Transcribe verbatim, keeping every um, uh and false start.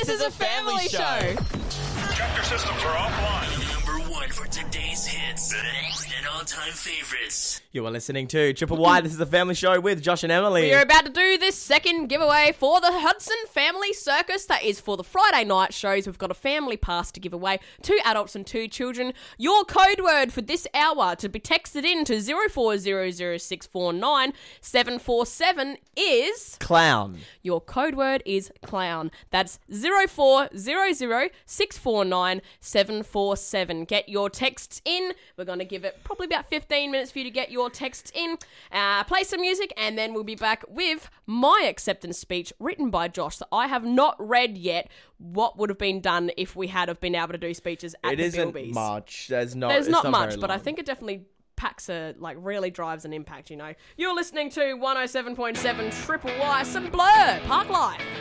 This is a family show. Tractor systems are offline. Number one for today's hits and all-time favorites. You are listening to Triple Y. This is a family show with Josh and Emily. We are about to do this second giveaway for the Hudson Family Circus. That is for the Friday night shows. We've got a family pass to give away, two adults and two children. Your code word for this hour to be texted in to zero four zero zero six four nine seven four seven is... Clown. Your code word is clown. That's zero four zero zero six four nine seven four seven. Get your texts in. We're going to give it probably about fifteen minutes for you to get your texts in. Uh, play some music, and then we'll be back with my acceptance speech written by Josh that I have not read yet. What would have been done if we had have been able to do speeches at It the isn't Bilbies? much. There's not. There's it's not, not much, very but I long. think it definitely packs a, like, really drives an impact, you know. You're listening to one oh seven point seven Triple Y, some Blur, Park Life.